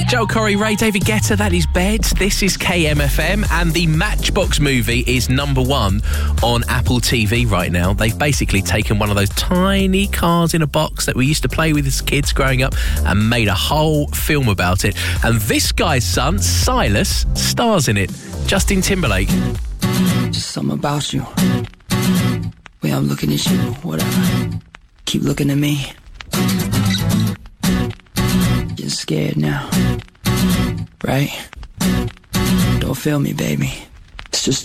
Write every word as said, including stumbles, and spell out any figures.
Joel Corey, Ray David Guetta, that is Bed. This is K M F M, and the Matchbox movie is number one on Apple T V right now. They've basically taken one of those tiny cars in a box that we used to play with as kids growing up and made a whole film about it. And this guy's son, Silas, stars in it. Justin Timberlake. Just something about you. Way I'm looking at you, whatever. Keep looking at me. You're scared now, right? Don't feel me, baby.